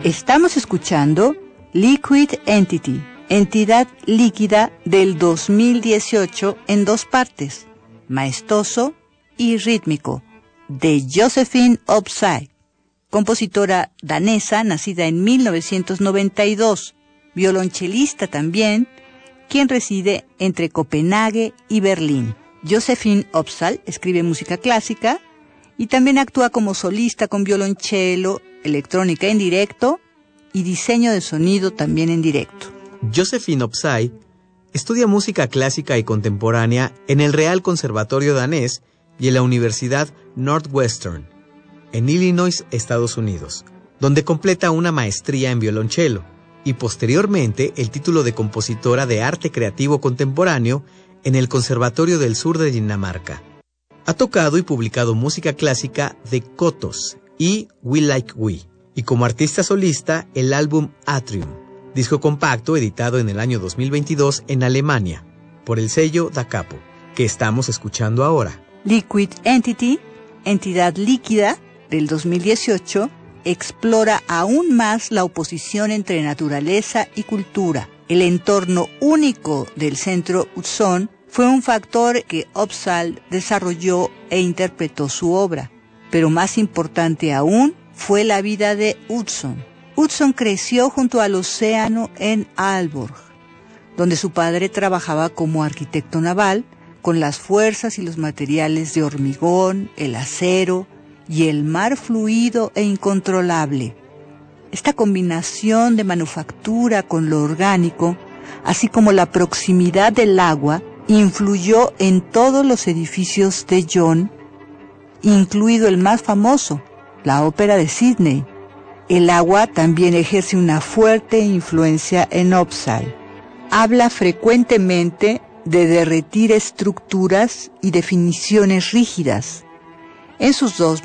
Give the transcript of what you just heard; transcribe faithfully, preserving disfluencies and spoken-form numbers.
Estamos escuchando Liquid Entity, entidad líquida del dos mil dieciocho en dos partes, maestoso y rítmico, de Josephine Opsay, compositora danesa nacida en mil novecientos noventa y dos, violonchelista también, quien reside entre Copenhague y Berlín. Josephine Opsay escribe música clásica y también actúa como solista con violonchelo, electrónica en directo y diseño de sonido también en directo. Josephine Opsay estudia música clásica y contemporánea en el Real Conservatorio Danés y en la Universidad Northwestern, en Illinois, Estados Unidos, donde completa una maestría en violonchelo y posteriormente el título de compositora de arte creativo contemporáneo en el Conservatorio del Sur de Dinamarca. Ha tocado y publicado música clásica de Kotos y We Like We, y como artista solista el álbum Atrium, disco compacto editado en el año dos mil veintidós en Alemania, por el sello Da Capo, que estamos escuchando ahora. Liquid Entity, entidad líquida, del dos mil dieciocho, explora aún más la oposición entre naturaleza y cultura. El entorno único del centro Hudson fue un factor que Opsay desarrolló e interpretó su obra, pero más importante aún fue la vida de Hudson. Hudson creció junto al océano en Aalborg, donde su padre trabajaba como arquitecto naval con las fuerzas y los materiales de hormigón, el acero y el mar fluido e incontrolable. Esta combinación de manufactura con lo orgánico, así como la proximidad del agua, influyó en todos los edificios de John, incluido el más famoso, la Ópera de Sídney. El agua también ejerce una fuerte influencia en Opsay. Habla frecuentemente de derretir estructuras y definiciones rígidas. En sus dos